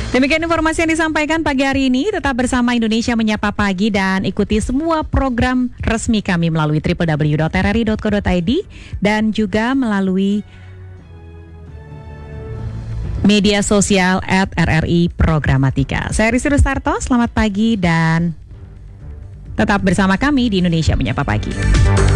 Demikian informasi yang disampaikan pagi hari ini. Tetap bersama Indonesia Menyapa Pagi dan ikuti semua program resmi kami melalui www.rri.co.id dan juga melalui media sosial @RRI Programatika. Saya Rizky Rustarto, selamat pagi dan tetap bersama kami di Indonesia Menyapa Pagi.